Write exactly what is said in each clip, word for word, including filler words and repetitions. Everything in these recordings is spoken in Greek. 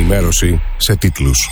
ενημέρωση σε τίτλους.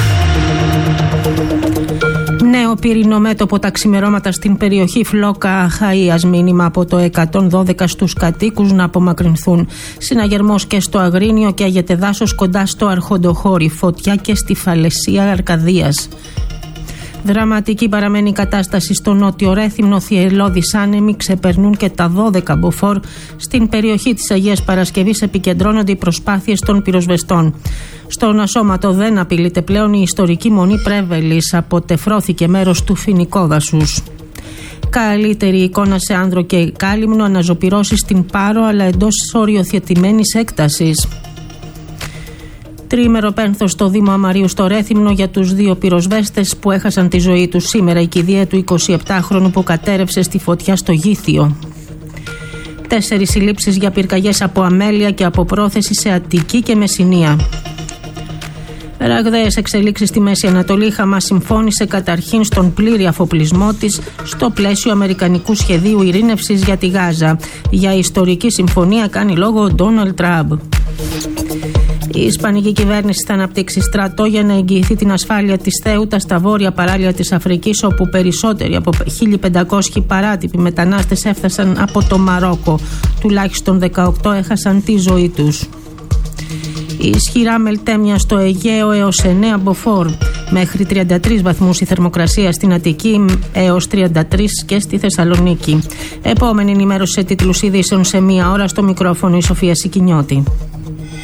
Νέο πυρηνό μέτωπο τα ξημερώματα στην περιοχή Φλόκα Αχαΐας. Μήνυμα από το εκατόν δώδεκα στους κατοίκους να απομακρυνθούν. Συναγερμός και στο Αγρίνιο και αγεται δάσος κοντά στο Αρχοντοχώρι. Φωτιά και στη Φαλαισία Αρκαδίας. Δραματική παραμένει η κατάσταση στο νότιο Ρέθυμνο. Θυελλώδεις άνεμοι ξεπερνούν και τα δώδεκα μποφόρ. Στην περιοχή της Αγίας Παρασκευής επικεντρώνονται οι προσπάθειες των πυροσβεστών. Στον Ασώματο δεν απειλείται πλέον η ιστορική μονή Πρέβελης. Αποτεφρώθηκε μέρος του φοινικόδασους. Καλύτερη εικόνα σε άνδρο και κάλυμνο, αναζωπυρώσεις στην Πάρο αλλά εντός οριοθετημένης έκτασης. Τριήμερο πένθος στο Δήμο Αμαρίου στο Ρέθυμνο για τους δύο πυροσβέστες που έχασαν τη ζωή τους σήμερα. Η κηδεία του εικοσιεπτάχρονου που κατέρευσε στη φωτιά στο Γήθιο. Τέσσερις συλλήψεις για πυρκαγιές από αμέλεια και από πρόθεση σε Αττική και Μεσσηνία. Ραγδαίες εξελίξεις στη Μέση Ανατολή. Η Χαμάς συμφώνησε καταρχήν στον πλήρη αφοπλισμό της στο πλαίσιο αμερικανικού σχεδίου ειρήνευσης για τη Γάζα. Για ιστορική συμφωνία κάνει λόγο ο Ντόναλντ Τραμπ. Η Ισπανική κυβέρνηση θα αναπτύξει στρατό για να εγγυηθεί την ασφάλεια της Θέουτα στα βόρεια παράλια της Αφρικής, όπου περισσότεροι από χίλια πεντακόσιοι παράτυποι μετανάστες έφτασαν από το Μαρόκο. Τουλάχιστον δεκαοκτώ έχασαν τη ζωή τους. Η ισχυρά μελτέμια στο Αιγαίο έως εννέα μποφόρ. Μέχρι τριάντα τρεις βαθμούς η θερμοκρασία στην Αττική έως τριάντα τρεις και στη Θεσσαλονίκη. Επόμενη ενημέρωση σε τίτλους ειδήσεων σε μία ώρα. Στο μικρόφωνο η Σοφία Σικινιώτη.